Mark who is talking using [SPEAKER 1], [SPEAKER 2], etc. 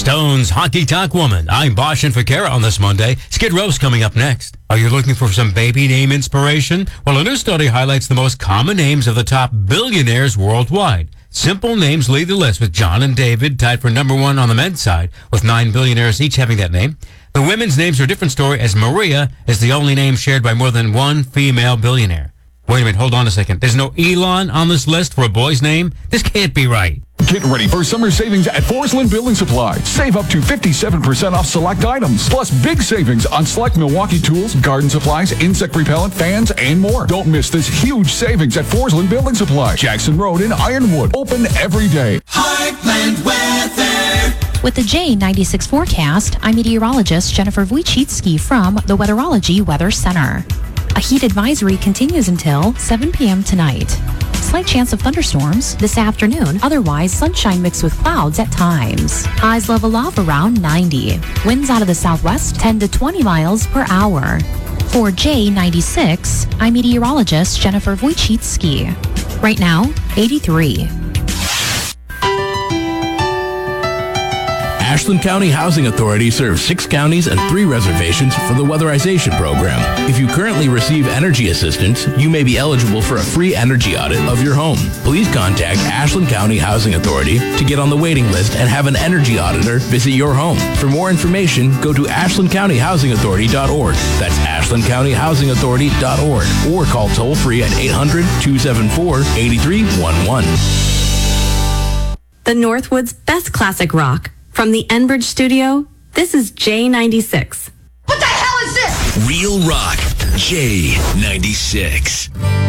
[SPEAKER 1] Stone's Honky Tonk Woman. I'm Bosch and Fakara on this Monday. Skid Row's coming up next. Are you looking for some baby name inspiration? Well, a new study highlights the most common names of the top billionaires worldwide. Simple names lead the list, with John and David tied for number one on the men's side, with 9 billionaires each having that name. The women's names are a different story, as Maria is the only name shared by more than one female billionaire. Wait a minute, hold on a second. There's no Elon on this list for a boy's name? This can't be right.
[SPEAKER 2] Get ready for summer savings at Forsland Building Supply. Save up to 57% off select items, plus big savings on select Milwaukee tools, garden supplies, insect repellent, fans, and more. Don't miss this huge savings at Forsland Building Supply, Jackson Road in Ironwood. Open every day.
[SPEAKER 3] Heartland Weather.
[SPEAKER 4] With the J96 forecast, I'm meteorologist Jennifer Wojcicki from the Weatherology Weather Center. A heat advisory continues until 7 p.m. tonight. Slight chance of thunderstorms this afternoon. Otherwise, sunshine mixed with clouds at times. Highs level off around 90. Winds out of the southwest 10 to 20 miles per hour. For J96, I'm meteorologist Jennifer Wojcicki. Right now, 83.
[SPEAKER 5] Ashland County Housing Authority serves 6 counties and 3 reservations for the weatherization program. If you currently receive energy assistance, you may be eligible for a free energy audit of your home. Please contact Ashland County Housing Authority to get on the waiting list and have an energy auditor visit your home. For more information, go to ashlandcountyhousingauthority.org. That's ashlandcountyhousingauthority.org, or call toll-free at 800-274-8311.
[SPEAKER 6] The Northwood's best classic rock. From the Enbridge studio, this is J96.
[SPEAKER 3] What the hell is this?
[SPEAKER 7] Real rock, J96.